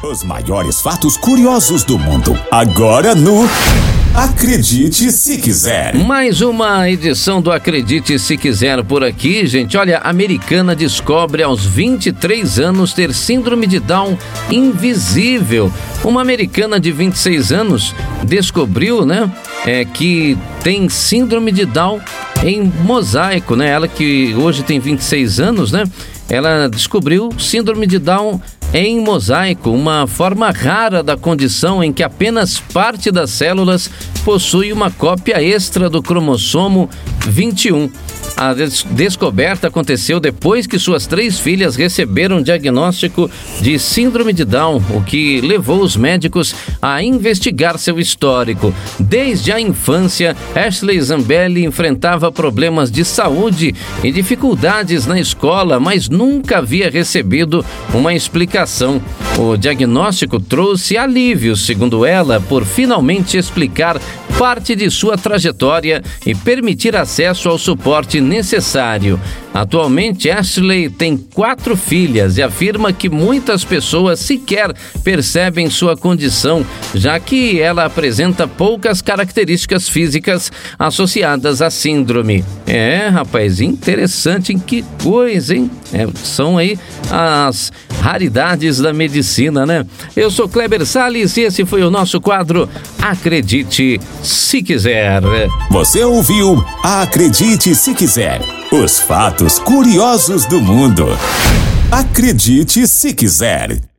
Os maiores fatos curiosos do mundo. Agora no Acredite Se Quiser. Mais uma edição do Acredite Se Quiser por aqui, gente. Olha, a americana descobre aos 23 anos ter síndrome de Down invisível. Uma americana de 26 anos descobriu, que tem síndrome de Down em mosaico, Ela que hoje tem 26 anos, Ela descobriu síndrome de Down em mosaico, uma forma rara da condição em que apenas parte das células possui uma cópia extra do cromossomo 21. A descoberta aconteceu depois que suas 3 filhas receberam diagnóstico de síndrome de Down, o que levou os médicos a investigar seu histórico. Desde a infância, Ashley Zambelli enfrentava problemas de saúde e dificuldades na escola, mas nunca havia recebido uma explicação. O diagnóstico trouxe alívio, segundo ela, por finalmente explicar parte de sua trajetória e permitir acesso ao suporte necessário. Atualmente, Ashley tem 4 filhas e afirma que muitas pessoas sequer percebem sua condição, já que ela apresenta poucas características físicas associadas à síndrome. Rapaz, interessante, que coisa, hein? São aí as raridades da medicina, Eu sou Kleber Salles e esse foi o nosso quadro Acredite Se Quiser. Você ouviu Acredite Se Quiser. Os fatos curiosos do mundo. Acredite Se Quiser.